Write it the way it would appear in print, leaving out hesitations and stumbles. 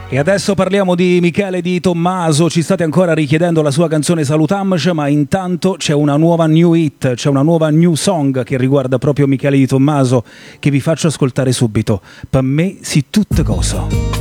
E adesso parliamo di Michele Di Tommaso, ci state ancora richiedendo la sua canzone Salutamc, ma intanto c'è una nuova new hit, c'è una nuova new song che riguarda proprio Michele Di Tommaso che vi faccio ascoltare subito. Per me si tutte cose.